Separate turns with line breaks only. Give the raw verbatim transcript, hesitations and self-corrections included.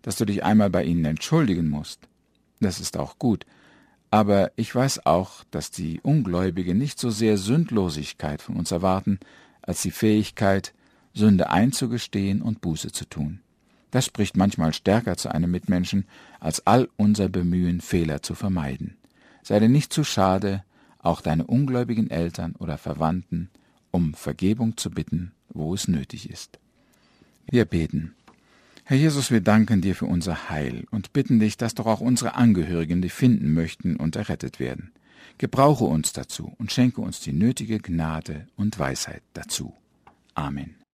dass du dich einmal bei ihnen entschuldigen musst. Das ist auch gut. Aber ich weiß auch, dass die Ungläubigen nicht so sehr Sündlosigkeit von uns erwarten, als die Fähigkeit, Sünde einzugestehen und Buße zu tun. Das spricht manchmal stärker zu einem Mitmenschen, als all unser Bemühen, Fehler zu vermeiden. Sei dir nicht zu schade, auch deine ungläubigen Eltern oder Verwandten um Vergebung zu bitten, wo es nötig ist. Wir beten. Herr Jesus, wir danken dir für unser Heil und bitten dich, dass doch auch unsere Angehörigen dich finden möchten und errettet werden. Gebrauche uns dazu und schenke uns die nötige Gnade und Weisheit dazu. Amen.